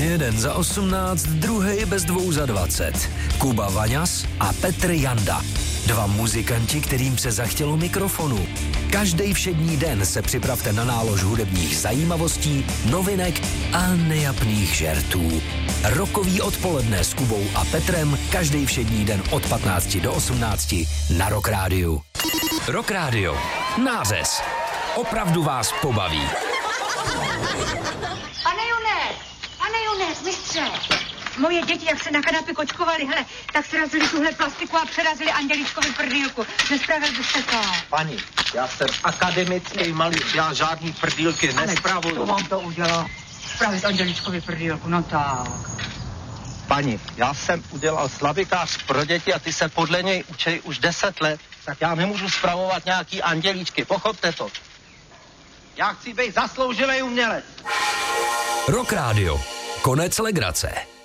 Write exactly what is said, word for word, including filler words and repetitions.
Jeden za osmnáct, druhý bez dvou za dvacet. Kuba Vaňas a Petr Janda. Dva muzikanti, kterým se zachtělo mikrofonu. Každý všední den se připravte na nálož hudebních zajímavostí, novinek a nejapných žertů. Rokový odpoledne s Kubou a Petrem každý všední den od patnácti do osmnácti na Rock Rádiu. Rock Rádio. Nářez. Opravdu vás pobaví. Pane Junes, pane Junes, mistře. Moje děti, jak se na kanapě kočkovali, hele, tak srazili tuhle plastiku a přerazili Anděličkovi prdýlku. Nespravil byste to. Pani, já jsem akademický malíř, já žádný prdýlky nespravuju. To vám to udělal. Spravit Anděličkovi prdýlku, no tak. Pani, já jsem udělal slavikář pro děti a ty se podle něj učej už deset let, tak já nemůžu spravovat nějaký andělíčky, pochopte to. Já chci být zasloužilý umělec. Rock Rádio. Konec legrace.